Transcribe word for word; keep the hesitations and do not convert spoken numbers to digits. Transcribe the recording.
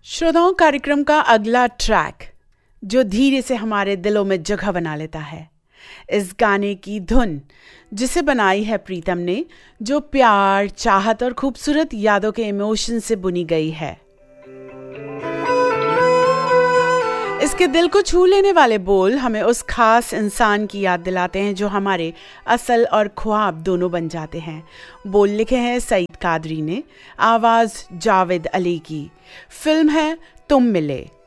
श्रोताओं, कार्यक्रम का अगला ट्रैक जो धीरे से हमारे दिलों में जगह बना लेता है, इस गाने की धुन जिसे बनाई है प्रीतम ने, जो प्यार, चाहत और खूबसूरत यादों के इमोशन से बुनी गई है। इसके दिल को छू लेने वाले बोल हमें उस खास इंसान की याद दिलाते हैं जो हमारे असल और ख्वाब दोनों बन जाते हैं। बोल लिखे हैं सईद कादरी ने, आवाज जावेद अली की। फिल्म है तुम मिले।